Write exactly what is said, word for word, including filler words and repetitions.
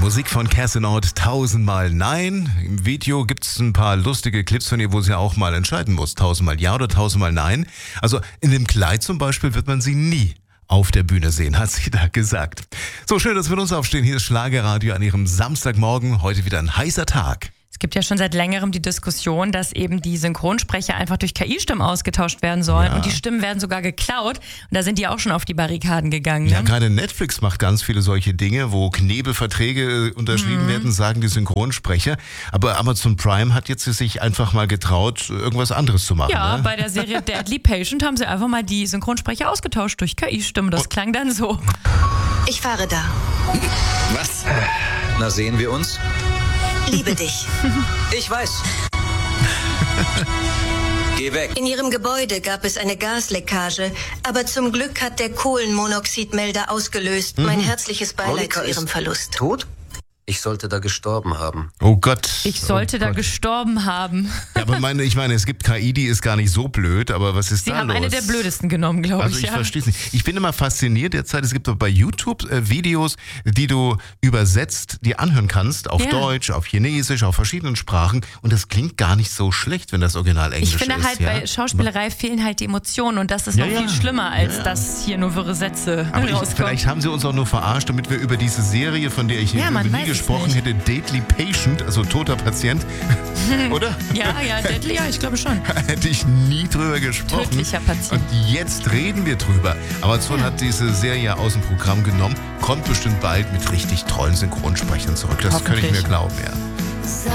Musik von Kerstin Ott, tausendmal nein. Im Video gibt es ein paar lustige Clips von ihr, wo sie auch mal entscheiden muss. Tausendmal ja oder tausendmal nein. Also in dem Kleid zum Beispiel wird man sie nie auf der Bühne sehen, hat sie da gesagt. So, schön, dass wir mit uns aufstehen. Hier ist Schlagerradio an Ihrem Samstagmorgen. Heute wieder ein heißer Tag. Es gibt ja schon seit längerem die Diskussion, dass eben die Synchronsprecher einfach durch K I-Stimmen ausgetauscht werden sollen. Ja. Und die Stimmen werden sogar geklaut. Und da sind die auch schon auf die Barrikaden gegangen. Ne? Ja, gerade Netflix macht ganz viele solche Dinge, wo Knebelverträge unterschrieben mhm. werden, sagen die Synchronsprecher. Aber Amazon Prime hat jetzt sich einfach mal getraut, irgendwas anderes zu machen. Ja, ne? bei der Serie Deadly Patient haben sie einfach mal die Synchronsprecher ausgetauscht durch K I-Stimmen. Das oh. klang dann so. Ich fahre da. Was? Na, sehen wir uns? Liebe dich. Ich weiß. Geh weg. In ihrem Gebäude gab es eine Gasleckage, aber zum Glück hat der Kohlenmonoxidmelder ausgelöst. Mhm. Mein herzliches Beileid Monika zu ihrem ist Verlust. Tot? Ich sollte da gestorben haben. Oh Gott. Ich sollte oh da Gott. gestorben haben. Ja, aber meine, ich meine, es gibt K I, die ist gar nicht so blöd, aber was ist Sie da haben los? eine der blödesten genommen, glaube Also ich. ich ja. verstehe es nicht. Ich bin immer fasziniert derzeit, es gibt doch bei YouTube äh, Videos, die du übersetzt, die anhören kannst, auf Ja. Deutsch, auf Chinesisch, auf verschiedenen Sprachen und das klingt gar nicht so schlecht, wenn das Original Englisch ist. Ich finde halt, ja? bei Schauspielerei fehlen halt die Emotionen und das ist Ja, noch ja. viel schlimmer, als Ja. dass hier nur wirre Sätze Aber ich, rauskommen. vielleicht haben sie uns auch nur verarscht, damit wir über diese Serie, von der ich Ja, man nie weiß es gesprochen nicht. hätte, Deadly Patient, also toter Patient, oder? Ja, ja, Deadly, ja, ich glaube schon. Hätte ich nie drüber gesprochen. Tödlicher Patient. Und jetzt reden wir drüber. Amazon Ja. hat diese Serie aus dem Programm genommen, kommt bestimmt bald mit richtig tollen Synchronsprechern zurück. Das kann ich mir Hoffentlich. glauben, ja.